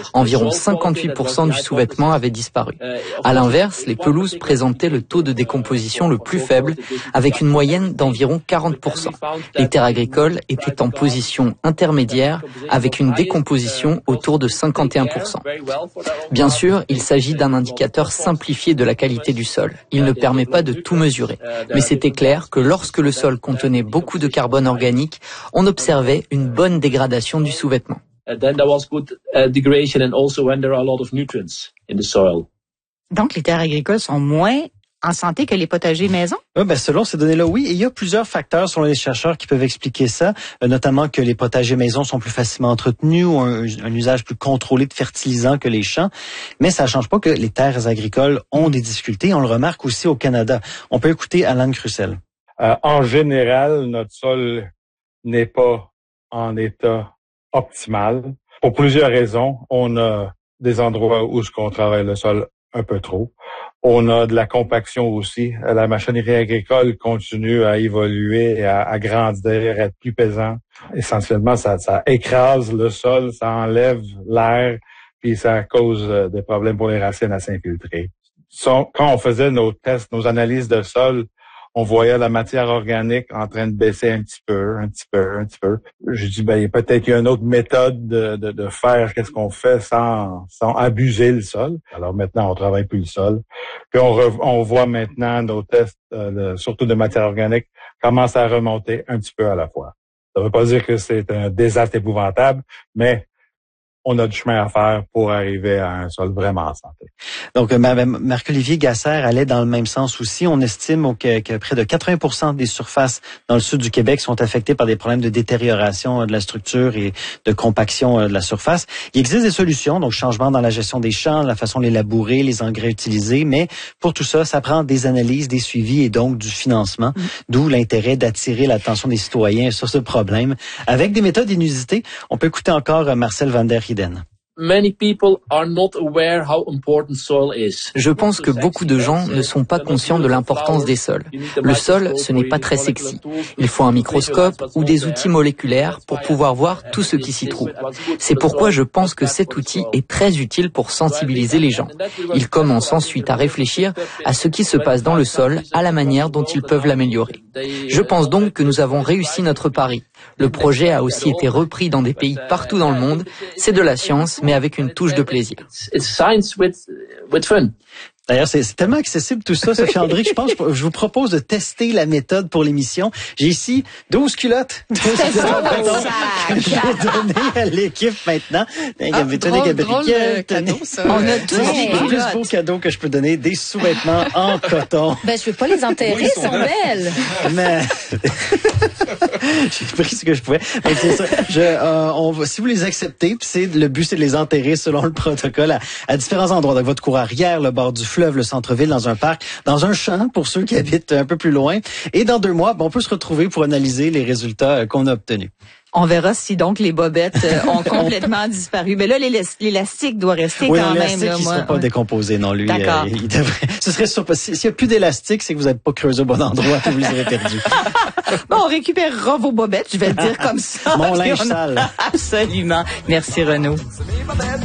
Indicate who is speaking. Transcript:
Speaker 1: Environ 58% du sous-vêtement avait disparu. À l'inverse, les pelouses présentaient le taux de décomposition le plus faible, avec une moyenne d'environ 40%. Les terres agricoles étaient en position intermédiaire, avec une décomposition autour de 51%. Bien sûr, il s'agit d'un indicateur simplifié de la qualité du sol. Il ne permet pas de tout mesurer. Mais c'était clair que lorsque le sol contenait beaucoup de carbone organique, on observait une bonne dégradation du sous-vêtement.
Speaker 2: Donc, les terres agricoles sont moins en santé que les potagers maison?
Speaker 3: Selon ces données-là, oui. Et il y a plusieurs facteurs, selon les chercheurs, qui peuvent expliquer ça, notamment que les potagers maison sont plus facilement entretenus ou un usage plus contrôlé de fertilisants que les champs. Mais ça ne change pas que les terres agricoles ont des difficultés. On le remarque aussi au Canada. On peut écouter Alan Crucel.
Speaker 4: En général, notre sol n'est pas en état optimal. Pour plusieurs raisons. On a des endroits où on travaille le sol un peu trop. On a de la compaction aussi. La machinerie agricole continue à évoluer, à grandir, à être plus pesant. Essentiellement, ça écrase le sol, ça enlève l'air, puis ça cause des problèmes pour les racines à s'infiltrer. Quand on faisait nos tests, nos analyses de sol, on voyait la matière organique en train de baisser un petit peu. Je dis, peut-être qu'il y a une autre méthode de faire qu'est-ce qu'on fait sans abuser le sol. Alors maintenant, on travaille plus le sol. Puis on voit maintenant nos tests, surtout de matière organique, commencent à remonter un petit peu à la fois. Ça veut pas dire que c'est un désastre épouvantable, mais on a du chemin à faire pour arriver à un sol vraiment en santé.
Speaker 3: Donc, Marc-Olivier Gasser allait dans le même sens aussi. On estime que près de 80% des surfaces dans le sud du Québec sont affectées par des problèmes de détérioration de la structure et de compaction de la surface. Il existe des solutions, donc changement dans la gestion des champs, la façon de les labourer, les engrais utilisés, mais pour tout ça, ça prend des analyses, des suivis et donc du financement, d'où l'intérêt d'attirer l'attention des citoyens sur ce problème. Avec des méthodes inusitées, on peut écouter encore Marcel van der Heyden.
Speaker 1: Je pense que beaucoup de gens ne sont pas conscients de l'importance des sols. Le sol, ce n'est pas très sexy. Il faut un microscope ou des outils moléculaires pour pouvoir voir tout ce qui s'y trouve. C'est pourquoi je pense que cet outil est très utile pour sensibiliser les gens. Ils commencent ensuite à réfléchir à ce qui se passe dans le sol, à la manière dont ils peuvent l'améliorer. Je pense donc que nous avons réussi notre pari. Le projet a aussi été repris dans des pays partout dans le monde. C'est de la science, mais avec une touche de plaisir.
Speaker 3: D'ailleurs, c'est tellement accessible tout ça, Sophie André, que je vous propose de tester la méthode pour l'émission. J'ai ici 12 culottes. Je vais donner à l'équipe maintenant.
Speaker 2: Drôle cadeau, ça. On a tous des
Speaker 3: culottes. Le plus beau cadeau que je peux donner, des sous-vêtements en coton.
Speaker 2: Je veux pas les enterrer, ils sont belles.
Speaker 3: Mais j'ai pris ce que je pouvais. Donc, c'est ça. Si vous les acceptez, le but, c'est de les enterrer selon le protocole à différents endroits. Donc, votre cour arrière, le bord du fleuve, le centre-ville, dans un parc, dans un champ pour ceux qui habitent un peu plus loin. Et dans 2 mois, on peut se retrouver pour analyser les résultats qu'on a obtenus.
Speaker 2: On verra si donc les bobettes ont complètement disparu. Mais là, l'élastique doit rester quand même.
Speaker 3: L'élastique, il ne sera pas décomposé, non, lui.
Speaker 2: D'accord.
Speaker 3: Il devrait. Ce serait sûr. S'il n'y a plus d'élastique, c'est que vous n'avez pas creusé au bon endroit et vous les avez perdus.
Speaker 2: On récupérera vos bobettes, je vais le dire comme ça.
Speaker 3: Mon linge sale.
Speaker 2: Absolument. Merci, Renaud.